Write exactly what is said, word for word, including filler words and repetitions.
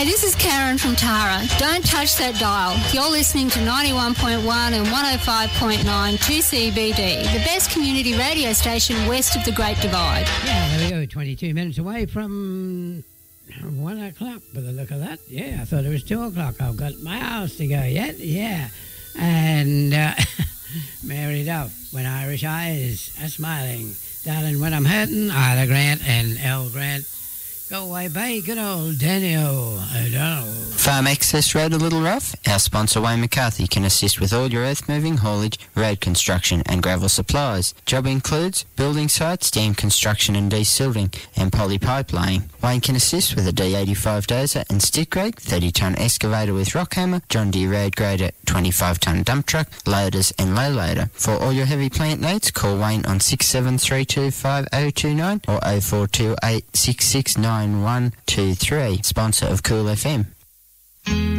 Hey, this is Karen from Tara. Don't touch that dial. You're listening to ninety-one point one and one oh five point nine two C B D, the best community radio station west of the Great Divide. Yeah, there we go. twenty-two minutes away from one o'clock by the look of that. Yeah, I thought it was two o'clock. I've got my house to go yet. Yeah. And uh, Mary Duff, When Irish Eyes Are Smiling. Darling, When I'm Hurting, Ida Grant and L. Grant. Go away, bay, good old Daniel O'Donnell. Farm Access Road a little rough? Our sponsor Wayne McCarthy can assist with all your earth moving, haulage, road construction and gravel supplies. Job includes building sites, dam construction and desilting and poly pipe laying. Wayne can assist with a D eighty-five dozer and stick grade, thirty tonne excavator with rock hammer, John Deere road grader, twenty-five tonne dump truck, loaders and low loader. For all your heavy plant needs, call Wayne on six seven three two five oh two nine or oh four two eight six six nine one two three. Sponsor of Cool F M.